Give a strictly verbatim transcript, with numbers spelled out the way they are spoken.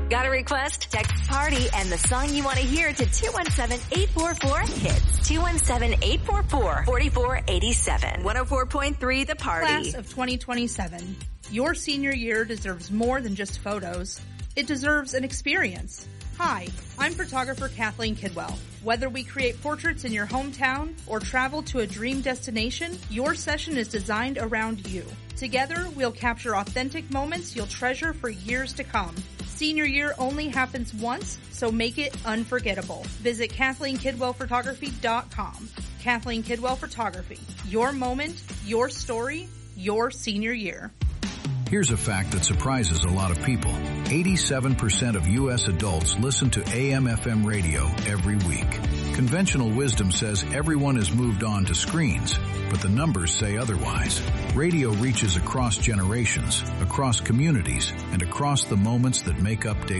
Got a request? Text PARTY and the song you want to hear to two one seven, eight four four, hits. two one seven, eight four four, four four eight seven. one oh four point three The Party. Class of twenty twenty-seven. Your senior year deserves more than just photos. It deserves an experience. Hi, I'm photographer Kathleen Kidwell. Whether we create portraits in your hometown or travel to a dream destination, your session is designed around you. Together, we'll capture authentic moments you'll treasure for years to come. Senior year only happens once, so make it unforgettable. Visit Kathleen Kidwell Photography dot com. Kathleen Kidwell Photography. Your moment, your story, your senior year. Here's a fact that surprises a lot of people. eighty-seven percent of U S adults listen to A M F M radio every week. Conventional wisdom says everyone has moved on to screens, but the numbers say otherwise. Radio reaches across generations, across communities, and across the moments that make up daily